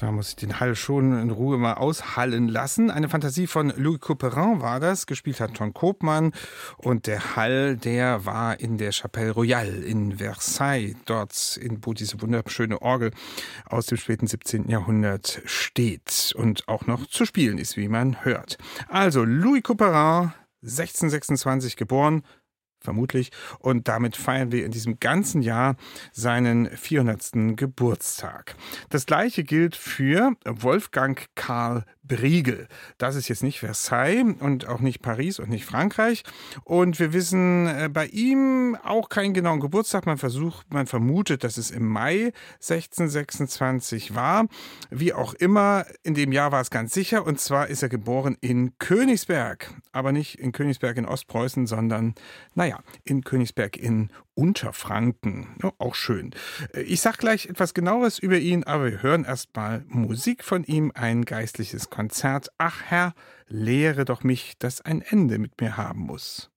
Da muss ich den Hall schon in Ruhe mal aushallen lassen. Eine Fantasie von Louis Couperin war das, gespielt hat Ton Koopman. Und der Hall, der war in der Chapelle Royale in Versailles, dort, wo diese wunderschöne Orgel aus dem späten 17. Jahrhundert steht und auch noch zu spielen ist, wie man hört. Also Louis Couperin, 1626 geboren, vermutlich. Und damit feiern wir in diesem ganzen Jahr seinen 400. Geburtstag. Das Gleiche gilt für Wolfgang Karl Briegel. Das ist jetzt nicht Versailles und auch nicht Paris und nicht Frankreich. Und wir wissen bei ihm auch keinen genauen Geburtstag. Man vermutet, dass es im Mai 1626 war. Wie auch immer, in dem Jahr war es ganz sicher. Und zwar ist er geboren in Königsberg. Aber nicht in Königsberg in Ostpreußen, sondern, in Königsberg in Unterfranken. Ja, auch schön. Ich sage gleich etwas Genaueres über ihn, aber wir hören erst mal Musik von ihm, ein geistliches Konzert. Ach Herr, lehre doch mich, dass ein Ende mit mir haben muss.